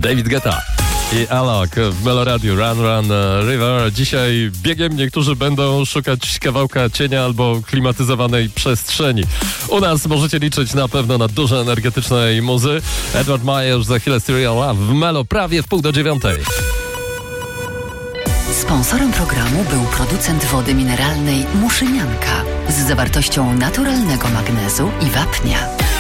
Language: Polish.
David Guetta i Alok w Meloradiu Run River. Dzisiaj biegiem niektórzy będą szukać kawałka cienia albo klimatyzowanej przestrzeni. U nas możecie liczyć na pewno na dużo energetycznej muzy. Edward Myers za chwilę Stereo Love w Melo prawie w 8:30. Sponsorem programu był producent wody mineralnej Muszynianka z zawartością naturalnego magnezu i wapnia.